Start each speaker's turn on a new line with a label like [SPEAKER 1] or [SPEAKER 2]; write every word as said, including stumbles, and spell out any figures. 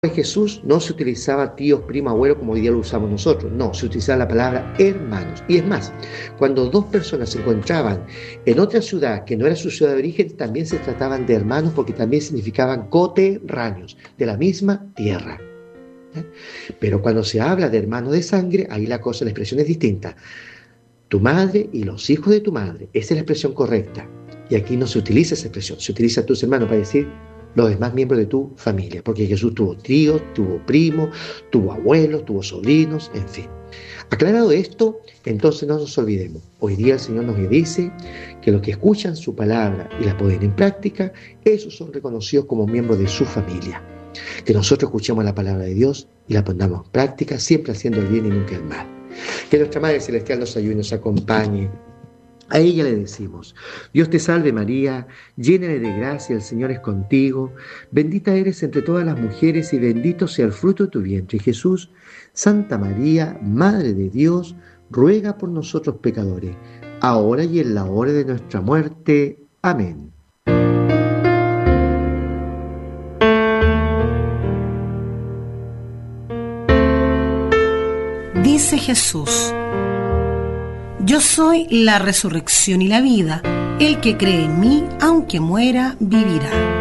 [SPEAKER 1] de Jesús no se utilizaba tíos, primos, abuelos como hoy día lo usamos nosotros. No, se utilizaba la palabra hermanos. Y es más, cuando dos personas se encontraban en otra ciudad que no era su ciudad de origen, también se trataban de hermanos porque también significaban coterráneos, de la misma tierra. ¿Eh? Pero cuando se habla de hermanos de sangre, ahí la cosa, la expresión es distinta. Tu madre y los hijos de tu madre, esa es la expresión correcta. Y aquí no se utiliza esa expresión, se utiliza tus hermanos para decir los demás miembros de tu familia, porque Jesús tuvo tíos, tuvo primos, tuvo abuelos, tuvo sobrinos, en fin. Aclarado esto, entonces no nos olvidemos. Hoy día el Señor nos dice que los que escuchan su palabra y la ponen en práctica, esos son reconocidos como miembros de su familia. Que nosotros escuchemos la palabra de Dios y la pongamos en práctica, siempre haciendo el bien y nunca el mal. Que nuestra Madre Celestial nos ayude y nos acompañe. A ella le decimos: Dios te salve María, llena de gracia, el Señor es contigo, bendita eres entre todas las mujeres y bendito sea el fruto de tu vientre, Jesús. Santa María, Madre de Dios, ruega por nosotros pecadores, ahora y en la hora de nuestra muerte. Amén.
[SPEAKER 2] Dice Jesús: yo soy la resurrección y la vida. El que cree en mí, aunque muera, vivirá.